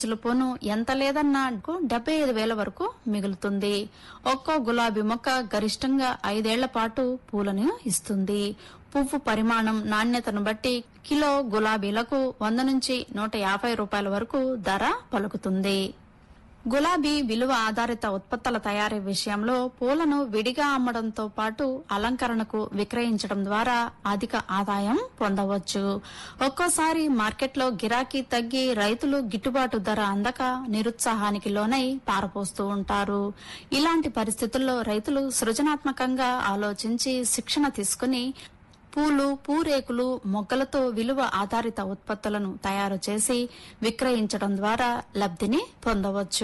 పోను ఎంత లేదన్నా 75,000 వరకు మిగులుతుంది. ఒక్కో గులాబీ మొక్క గరిష్టంగా 5 ఏళ్ల పాటు పూలను ఇస్తుంది. పువ్వు పరిమాణం, నాణ్యతను బట్టి కిలో గులాబీలకు 100 నుంచి 150 రూపాయల వరకు ధర పలుకుతుంది. గులాబీ విలువ ఆధారిత ఉత్పత్తుల తయారీ విషయంలో పూలను విడిగా అమ్మడంతో పాటు అలంకరణకు విక్రయించడం ద్వారా అధిక ఆదాయం పొందవచ్చు. ఒక్కోసారి మార్కెట్లో గిరాకీ తగ్గి రైతులు గిట్టుబాటు ధర అందక నిరుత్సాహానికి లోనై పారపోస్తూ ఉంటారు. ఇలాంటి పరిస్థితుల్లో రైతులు సృజనాత్మకంగా ఆలోచించి శిక్షణ తీసుకుని పూలు, పూరేకులు, మొగ్గలతో విలువ ఆధారిత ఉత్పత్తులను తయారు చేసి విక్రయించడం ద్వారా లబ్ధిని పొందవచ్చు.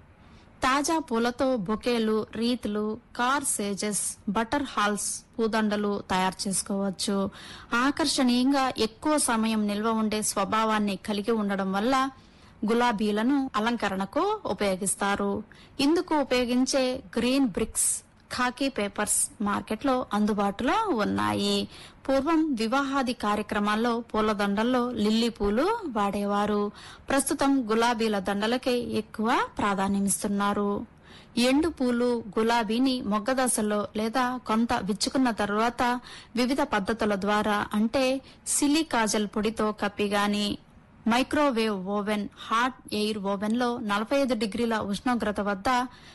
తాజా పూలతో బొకేలు, రీతులు, కార్ సేజెస్, బటర్ హాల్స్, పూదండలు తయారు చేసుకోవచ్చు. ఆకర్షణీయంగా ఎక్కువ సమయం నిల్వ ఉండే స్వభావాన్ని కలిగి ఉండడం వల్ల గులాబీలను అలంకరణకు ఉపయోగిస్తారు. ఇందుకు ఉపయోగించే గ్రీన్ బ్రిక్స్, ఖాకీ పేపర్స్ మార్కెట్లో అందుబాటులో ఉన్నాయి. పూర్వం వివాహాది కార్యక్రమాల్లో పూలదండల్లో లిల్లీ పూలు వాడేవారు. ప్రస్తుతం గులాబీల దండలకే ఎక్కువ ప్రాధాన్యమిస్తున్నారు. ఎండు పూలు గులాబీని మొగ్గ దశలో లేదా కొంత విచ్చుకున్న తరువాత వివిధ పద్ధతుల ద్వారా, అంటే సిలీ కాజల్ పొడితో కప్పి గాని, microwave oven, hot air oven లో 45 డిగ్రీల ఉష్ణోగ్రత వద్ద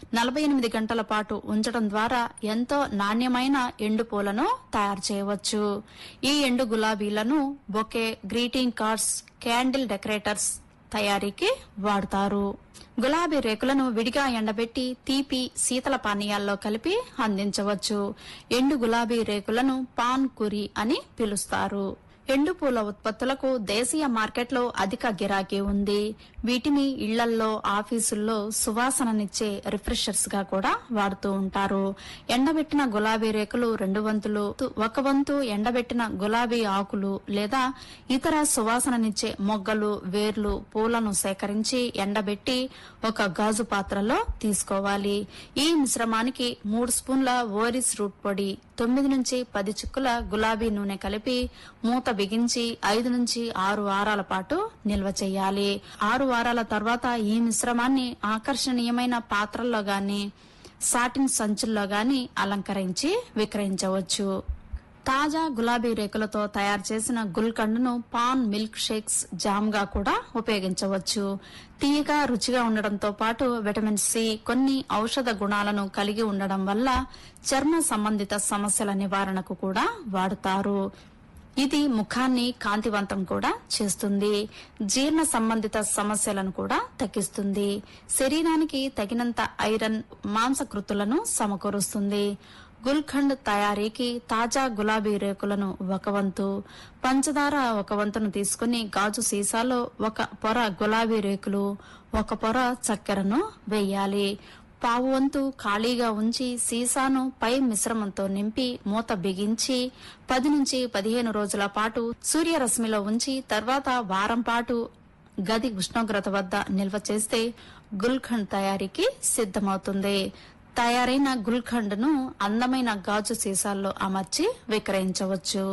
48 గంటల పాటు ఉంచడం ద్వారా ఎంతో నాణ్యమైన ఎండు పూలను తయారు చేయవచ్చు. ఈ ఎండు గులాబీలను bouquet, greeting cards, candle decorators తయారీకి వాడతారు. గులాబీ రేకులను విడిగా ఎండబెట్టి తీపి, శీతల పానీయాల్లో కలిపి అందించవచ్చు. ఎండు గులాబీ రేకులను పాన్ కురి అని పిలుస్తారు. ఎండు పూల ఉత్పత్తులకు దేశీయ మార్కెట్లో అధిక గిరాకీ ఉంది. వీటిని ఇళ్లల్లో, ఆఫీసుల్లో సువాసననిచ్చే రిఫ్రెషర్స్ గా కూడా వాడుతూ ఉంటారు. ఎండబెట్టిన గులాబీ రేకులు 2 వంతులు, 1 వంతు ఎండబెట్టిన గులాబీ ఆకులు లేదా ఇతర సువాసననిచ్చే మొగ్గలు, వేర్లు, పూలను సేకరించి ఎండబెట్టి ఒక గాజు పాత్రలో తీసుకోవాలి. ఈ మిశ్రమానికి 3 స్పూన్ల ఓరిస్ రూట్ పొడి, 9 నుంచి 10 చుక్కల గులాబీ నూనె కలిపి మూత బిగించి 5 నుంచి 6 వారాల పాటు నిల్వ చేయాలి. 6 వారాల తర్వాత ఈ మిశ్రమాన్ని ఆకర్షణీయమైన పాత్రల్లో గాని, సాటిన్ సంచుల్లో గాని అలంకరించి విక్రయించవచ్చు. తాజా గులాబీ రేకులతో తయారు చేసిన గుల్కండ్ ను పాన్ మిల్క్ షేక్స్, జామ్ గా కూడా ఉపయోగించవచ్చు. తీయగా, రుచిగా ఉండడంతో పాటు విటమిన్ సి, కొన్ని ఔషధ గుణాలను కలిగి ఉండడం వల్ల చర్మ సంబంధిత సమస్యల నివారణకు కూడా వాడుతారు. ఇది ముఖాన్ని కాంతివంతం కూడా చేస్తుంది. జీర్ణ సంబంధిత సమస్యలను కూడా తగ్గిస్తుంది. శరీరానికి తగినంత ఐరన్, మాంసకృతులను సమకూరుస్తుంది. గుల్కండ్ తయారీకి తాజా గులాబీ రేకులను 1 వంతు, పంచదార 1 వంతును తీసుకుని గాజు సీసాలో 1 పొర గులాబీ రేకులు, 1 పొర చక్కెరను వేయాలి. 1/2 వంతు ఖాళీగా ఉంచి సీసాను పై మిశ్రమంతో నింపి మూత బిగించి 10 నుంచి 15 రోజుల పాటు సూర్యరశ్మిలో ఉంచి తర్వాత వారం పాటు గది ఉష్ణోగ్రత వద్ద నిల్వ చేస్తే గుల్కండ్ తయారీకి సిద్ధమవుతుంది. తయారైన గుల్కండ్ ను అందమైన గాజు సీసాల్లో అమర్చి విక్రయించవచ్చు.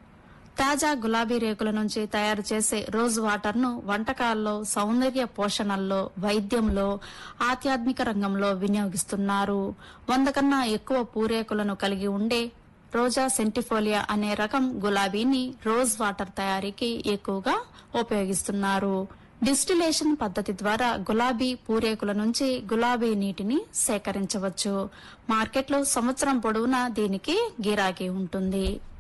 తాజా గులాబీ రేకుల నుంచి తయారు చేసే రోజ్ వాటర్ ను వంటకాల్లో, సౌందర్య పోషణల్లో, వైద్యంలో, ఆధ్యాత్మిక రంగంలో వినియోగిస్తున్నారు. 100 కన్నా ఎక్కువ పూరేకులను కలిగి ఉండే రోజా సెంటిఫోలియా అనే రకం గులాబీని రోజ్ వాటర్ తయారీకి ఎక్కువగా ఉపయోగిస్తున్నారు. డిస్టిలేషన్ పద్ధతి ద్వారా గులాబీ పూరేకుల నుంచి గులాబీ నీటిని సేకరించవచ్చు. మార్కెట్లో సంవత్సరం పొడవునా దీనికి గిరాకీ ఉంటుంది.